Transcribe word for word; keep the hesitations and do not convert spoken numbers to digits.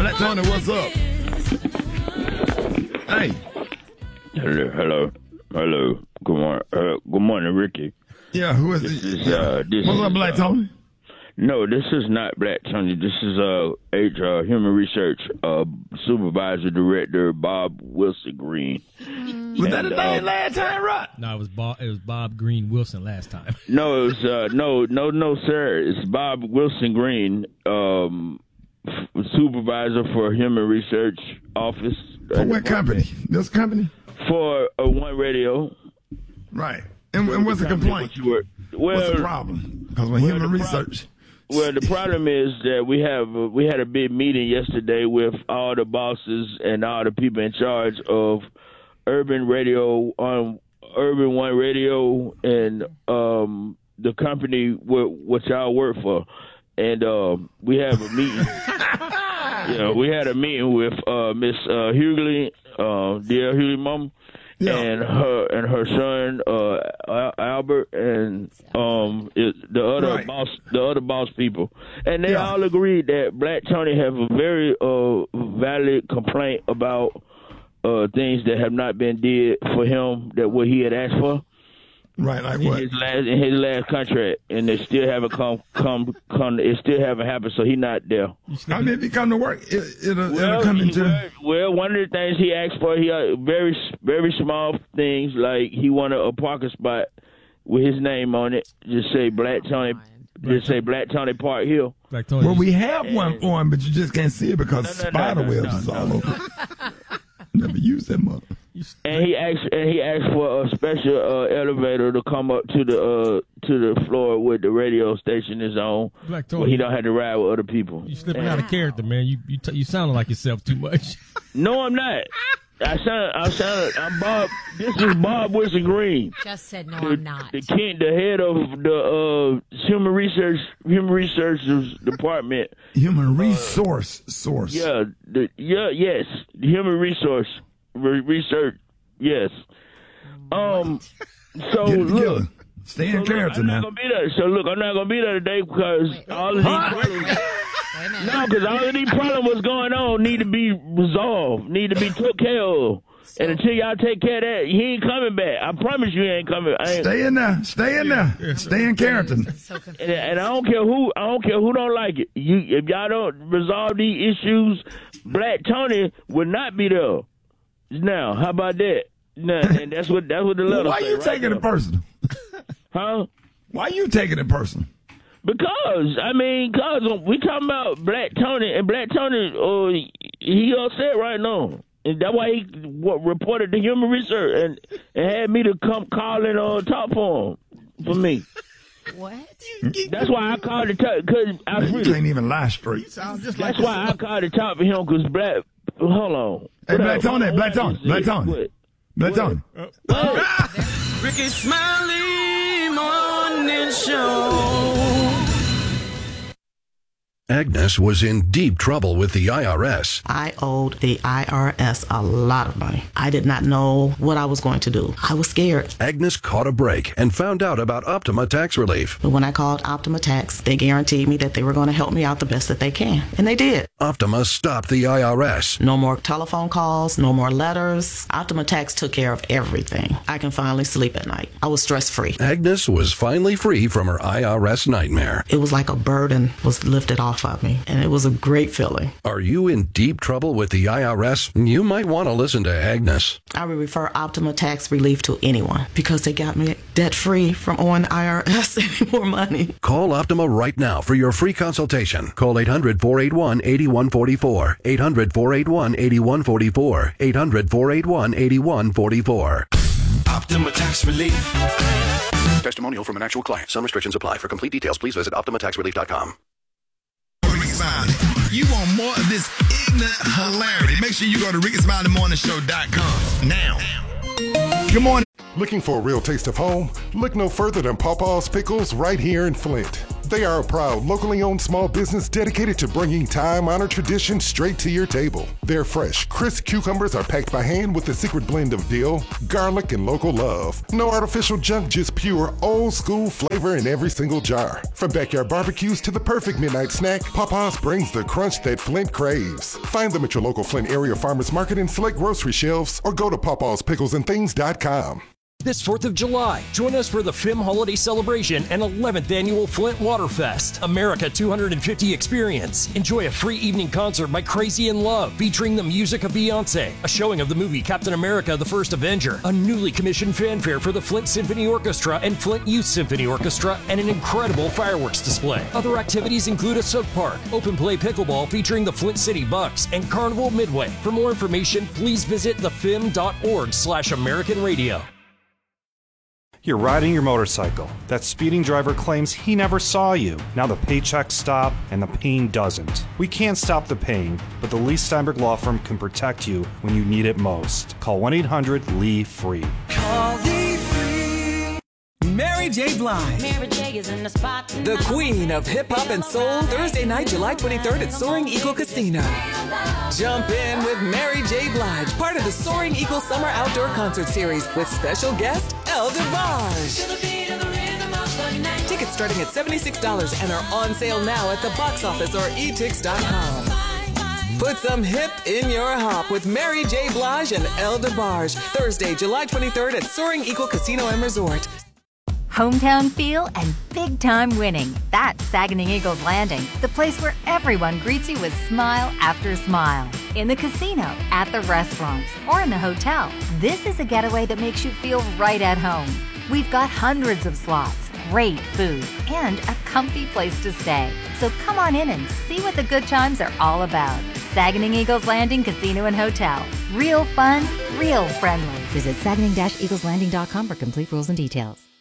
Black Tony, what's up? Hey. Hello, hello, hello. Good morning, uh, good morning, Ricky. Yeah, who is this it? Is, uh, this what's is, up, Black uh, Tony? No, this is not Black Tony. This is uh, H, uh Human Research uh, Supervisor Director Bob Wilson Green. Was that his name last time, right? No, it was Bob. It was Bob Green Wilson last time. No, it was uh, no, no, no, sir. It's Bob Wilson Green, um, f- Supervisor for Human Research Office. For what company? This company? For uh, One Radio. Right. And, and what's the complaint? Were, well, what's the problem? Because when well, Human Research. Well, the problem is that we have uh, we had a big meeting yesterday with all the bosses and all the people in charge of Urban Radio on Urban One Radio and um, the company w- which I work for, and uh, we have a meeting. Yeah, we had a meeting with uh, Miss uh, Hughley, uh, dear Hughley Mom. Yeah. And her and her son uh, Albert and um it, the other right. boss the other boss people, and they yeah. all agreed that Black Tony have a very uh, valid complaint about uh, things that have not been did for him that what he had asked for. Right, like in what? His last, in his last contract, and they still haven't come, come, come. It still haven't happened, so he's not there. I mean, if he come to work, it, it'll, well, it'll come he, into. Well, well, one of the things he asked for, he uh, very, very small things like he wanted a parking spot with his name on it. Just say Black Tony. Black just say Black Tony Park Hill. Black Tony. Well, we have and, one for him, but you just can't see it because no, no, spider no, no, webs no, is no. all over. Never use that mother. And he asked, and he asked for a special uh, elevator to come up to the uh, to the floor where the radio station is on, Black Tony, where he don't have to ride with other people. You slipping and, out of character, man. You you t- you sounding like yourself too much. No, I'm not. I sound, I sound, I'm Bob. This is Bob Wilson Green. Just said no, the, I'm not. The king, the head of the uh, human research, human research department. Human resource uh, source. Yeah, the, yeah, yes, the human resource re- research. Yes. Um. So look, stay in so look, character I'm now. not gonna be there. So look, I'm not gonna be there today because Wait, all of these huh? problems. No, because all of these problems what's going on need to be resolved, need to be took care of. So, and until y'all take care of that, he ain't coming back. I promise you, he ain't coming. I ain't. Stay in there. Stay in there. Stay in character. So and, and I don't care who. I don't care who don't like it. You, if y'all don't resolve these issues, Black Tony will not be there. Now, how about that? Now, and that's what that's what the letter. Why say, you right taking there. it personal? Huh? Why you taking it personal? Because I mean, cause we talking about Black Tony, and Black Tony, uh, he upset right now, and that's why he what, reported to Human Research and, and had me to come call and uh, talk for him for me. What? That's why I called to talk because I Man, really, you can't even lie straight. That's like why I called to talk for him because Black. Hold on. Hey, Black Tony, Black Tony, Black Tony, Black Tony. Ricky Smiley Morning Show. Agnes was in deep trouble with the I R S. I owed the I R S a lot of money. I did not know what I was going to do. I was scared. Agnes caught a break and found out about Optima Tax Relief. But when I called Optima Tax, they guaranteed me that they were going to help me out the best that they can. And they did. Optima stopped the I R S. No more telephone calls, no more letters. Optima Tax took care of everything. I can finally sleep at night. I was stress-free. Agnes was finally free from her I R S nightmare. It was like a burden was lifted off of me, and it was a great feeling. Are you in deep trouble with the I R S? You might want to listen to Agnes. I would refer Optima Tax Relief to anyone because they got me debt-free from owing the I R S any more money. Call Optima right now for your free consultation. Call eight hundred, four eight one, eight one four four, eight hundred, four eight one, eight one four four, eight hundred, four eight one, eight one four four. Optima Tax Relief. Testimonial from an actual client. Some restrictions apply. For complete details, please visit optima tax relief dot com. You want more of this ignorant hilarity? Make sure you go to ricky smiley morning show dot com now. Good morning. Looking for a real taste of home? Look no further than Pawpaw's Pickles right here in Flint. They are a proud, locally owned small business dedicated to bringing time-honored tradition straight to your table. Their fresh, crisp cucumbers are packed by hand with a secret blend of dill, garlic, and local love. No artificial junk, just pure, old-school flavor in every single jar. From backyard barbecues to the perfect midnight snack, Papa's brings the crunch that Flint craves. Find them at your local Flint area farmers market and select grocery shelves, or go to papas pickles and things dot com. This fourth of July, join us for the F I M Holiday Celebration and eleventh Annual Flint Waterfest, America two hundred fifty Experience. Enjoy a free evening concert by Crazy in Love, featuring the music of Beyonce, a showing of the movie Captain America the First Avenger, a newly commissioned fanfare for the Flint Symphony Orchestra and Flint Youth Symphony Orchestra, and an incredible fireworks display. Other activities include a soak park, open play pickleball featuring the Flint City Bucks, and Carnival Midway. For more information, please visit the fim dot org slash American Radio. You're riding your motorcycle. That speeding driver claims he never saw you. Now the paychecks stop and the pain doesn't. We can't stop the pain, but the Lee Steinberg Law Firm can protect you when you need it most. Call one eight hundred L E E F R E E. Call Lee Free. Mary J. Blige. Mary J is in the spot tonight. The queen of hip-hop and soul, Thursday night, July twenty-third at Soaring Eagle Casino. Jump in with Mary J. Blige, part of the Soaring Eagle Summer Outdoor Concert Series with special guest El DeBarge. Tickets starting at seventy-six dollars and are on sale now at the box office or e tix dot com. Put some hip in your hop with Mary J. Blige and El DeBarge, Thursday, July twenty-third at Soaring Eagle Casino and Resort. Hometown feel and big-time winning. That's Saguenay Eagles Landing, the place where everyone greets you with smile after smile. In the casino, at the restaurants, or in the hotel, this is a getaway that makes you feel right at home. We've got hundreds of slots, great food, and a comfy place to stay. So come on in and see what the good times are all about. Saguenay Eagles Landing Casino and Hotel. Real fun, real friendly. Visit Saguenay Eagles Landing dot com for complete rules and details.